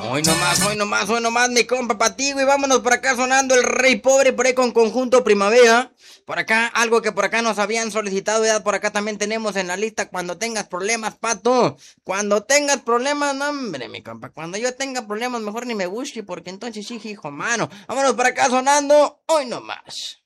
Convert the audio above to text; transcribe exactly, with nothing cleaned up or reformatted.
Hoy nomás, hoy nomás, hoy nomás, mi compa Patigo. Y vámonos por acá sonando el Rey Pobre por ahí con Conjunto Primavera. Por acá, algo que por acá nos habían solicitado, ya por acá también tenemos en la lista Cuando tengas problemas, pato. Cuando tengas problemas, no, hombre, mi compa. Cuando yo tenga problemas, mejor ni me busque, porque entonces sí, hijo, mano. Vámonos por acá sonando, hoy nomás.